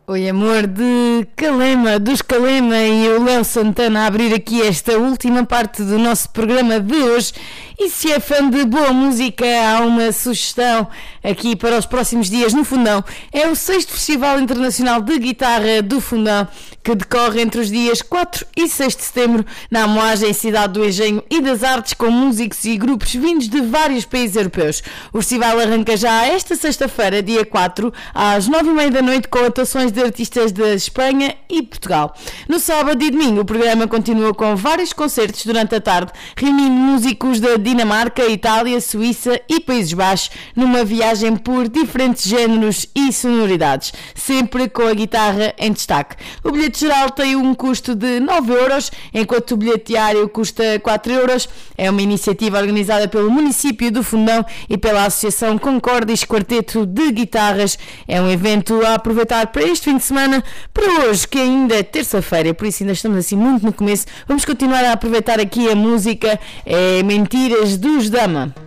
Oi, amor de Calema, dos Calema e o Léo Santana a abrir aqui esta última parte do nosso programa de hoje. E se é fã de boa música, há uma sugestão aqui para os próximos dias no Fundão. É o 6º Festival Internacional de Guitarra do Fundão, que decorre entre os dias 4 e 6 de setembro na Amoagem, Cidade do Engenho e das Artes, com músicos e grupos vindos de vários países europeus. O festival arranca já esta sexta-feira, dia 4, às 9h30 da noite, com atuações de artistas da Espanha e Portugal. No sábado e domingo o programa continua com vários concertos durante a tarde, reunindo músicos da Dinamarca, Itália, Suíça e Países Baixos, numa viagem por diferentes géneros e sonoridades, sempre com a guitarra em destaque. O bilhete geral tem um custo de 9€, enquanto o bilhete diário custa 4€. É uma iniciativa organizada pelo município do Fundão e pela Associação Concordis Quarteto de Guitarras. É um evento a aproveitar para este fim de semana, para hoje, que ainda é terça-feira, por isso ainda estamos assim muito no começo. Vamos continuar a aproveitar aqui a música Mentiras dos Dama.